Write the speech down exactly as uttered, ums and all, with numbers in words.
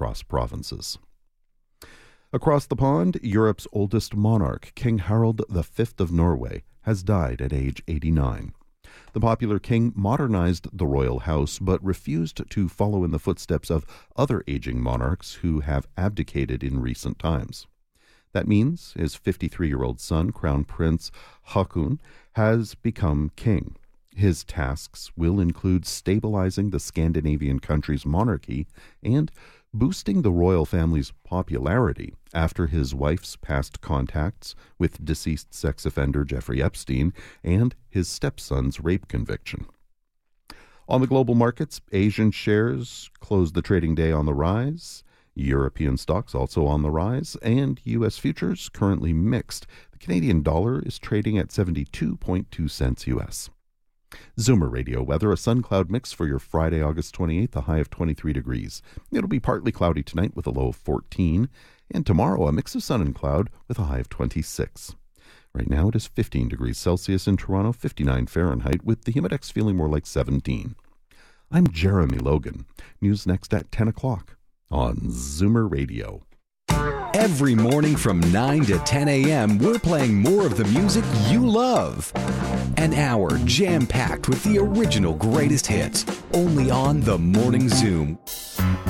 across provinces. Across the pond, Europe's oldest monarch, King Harald the Fifth of Norway, has died at age eighty-nine. The popular king modernized the royal house, but refused to follow in the footsteps of other aging monarchs who have abdicated in recent times. That means his fifty-three-year-old son, Crown Prince Haakon, has become king. His tasks will include stabilizing the Scandinavian country's monarchy and boosting the royal family's popularity after his wife's past contacts with deceased sex offender Jeffrey Epstein and his stepson's rape conviction. On the global markets, Asian shares closed the trading day on the rise. European stocks also on the rise, and U S futures currently mixed. The Canadian dollar is trading at seventy-two point two cents U S. Zoomer Radio weather, a sun cloud mix for your Friday, August twenty-eighth, a high of twenty-three degrees. It'll be partly cloudy tonight with a low of fourteen, and tomorrow a mix of sun and cloud with a high of twenty-six. Right now it is fifteen degrees Celsius in Toronto, fifty-nine Fahrenheit, with the Humidex feeling more like seventeen. I'm Jeremy Logan. News next at ten o'clock on Zoomer Radio. Every morning from nine to ten a.m., we're playing more of the music you love. An hour jam-packed with the original greatest hits, only on The Morning Zoom.